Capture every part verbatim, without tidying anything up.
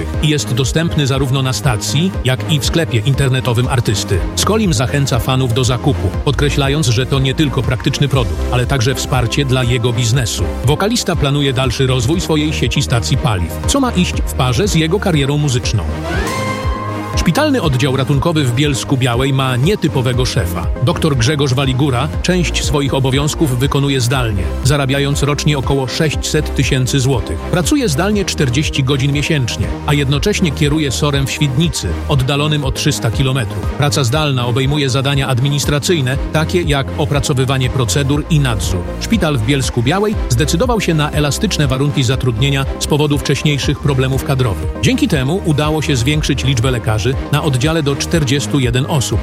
i jest dostępny zarówno na stacji, jak i w sklepie internetowym artysty. Skolim zachęca fanów do zakupu, podkreślając, że to nie tylko praktyczny produkt, ale także wsparcie dla jego biznesu. Wokalista planuje dalszy rozwój swojej sieci stacji paliw, co ma iść w parze z jego karierą muzyczną. Szpitalny Oddział Ratunkowy w Bielsku-Białej ma nietypowego szefa. Doktor Grzegorz Waligura część swoich obowiązków wykonuje zdalnie, zarabiając rocznie około sześćset tysięcy złotych. Pracuje zdalnie czterdzieści godzin miesięcznie, a jednocześnie kieruje SOR-em w Świdnicy, oddalonym o trzysta kilometrów. Praca zdalna obejmuje zadania administracyjne, takie jak opracowywanie procedur i nadzór. Szpital w Bielsku-Białej zdecydował się na elastyczne warunki zatrudnienia z powodu wcześniejszych problemów kadrowych. Dzięki temu udało się zwiększyć liczbę lekarzy na oddziale do czterdziestu jeden osób.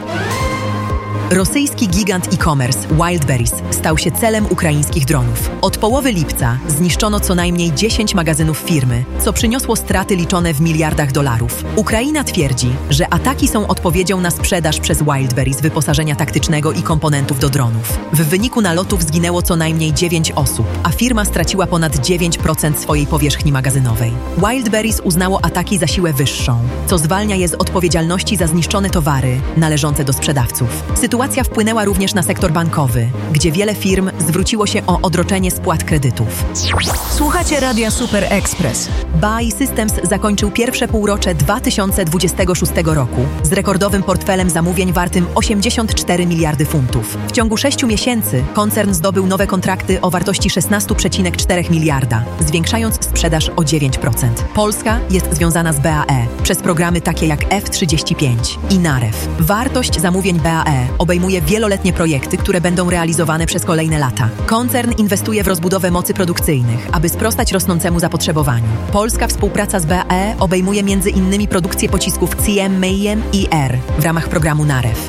Rosyjski gigant e-commerce Wildberries stał się celem ukraińskich dronów. Od połowy lipca zniszczono co najmniej dziesięć magazynów firmy, co przyniosło straty liczone w miliardach dolarów. Ukraina twierdzi, że ataki są odpowiedzią na sprzedaż przez Wildberries wyposażenia taktycznego i komponentów do dronów. W wyniku nalotów zginęło co najmniej dziewięć osób, a firma straciła ponad dziewięć procent swojej powierzchni magazynowej. Wildberries uznało ataki za siłę wyższą, co zwalnia je z odpowiedzialności za zniszczone towary należące do sprzedawców. Sytuacja wpłynęła również na sektor bankowy, gdzie wiele firm zwróciło się o odroczenie spłat kredytów. Słuchacie Radia Super Express. B A I Systems zakończył pierwsze półrocze dwa tysiące dwudziestego szóstego roku z rekordowym portfelem zamówień wartym osiemdziesiąt cztery miliardy funtów. W ciągu sześciu miesięcy koncern zdobył nowe kontrakty o wartości szesnaście przecinek cztery miliarda, zwiększając sprzedaż o dziewięć procent. Polska jest związana z B A E przez programy takie jak F trzydzieści pięć i NAREW. Wartość zamówień B A E obejmuje wieloletnie projekty, które będą realizowane przez kolejne lata. Koncern inwestuje w rozbudowę mocy produkcyjnych, aby sprostać rosnącemu zapotrzebowaniu. Polska współpraca z B A E obejmuje między innymi produkcję pocisków C M, M E M i R w ramach programu NAREW.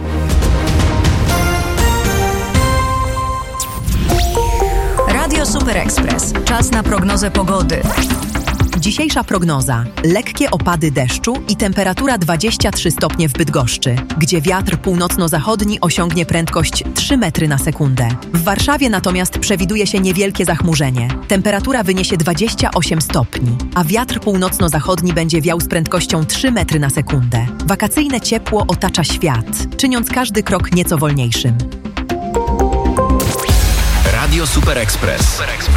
Radio Super Express. Czas na prognozę pogody. Dzisiejsza prognoza. Lekkie opady deszczu i temperatura dwadzieścia trzy stopnie w Bydgoszczy, gdzie wiatr północno-zachodni osiągnie prędkość trzy metry na sekundę. W Warszawie natomiast przewiduje się niewielkie zachmurzenie. Temperatura wyniesie dwadzieścia osiem stopni, a wiatr północno-zachodni będzie wiał z prędkością trzy metry na sekundę. Wakacyjne ciepło otacza świat, czyniąc każdy krok nieco wolniejszym. Radio Super Express.